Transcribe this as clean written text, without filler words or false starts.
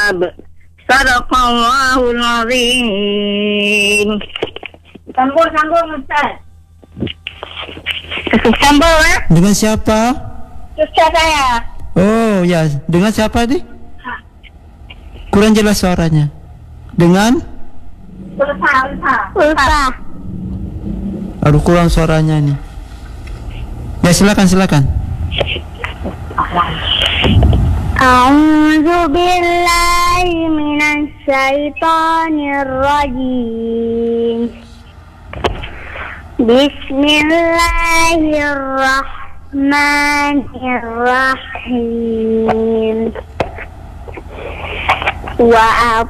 hisab. Sadaqallahul azim. Sambung Ustaz. Sambung Dengan siapa? Ustaz saya. Oh ya, dengan siapa ni? Kurang jelas suaranya. Dengan? Ulfa. Aduh, kurang suaranya nih. Ya, silakan. A'udzu billahi minasy syaithanir rajim. Bismillahirrahmanirrahim. Wa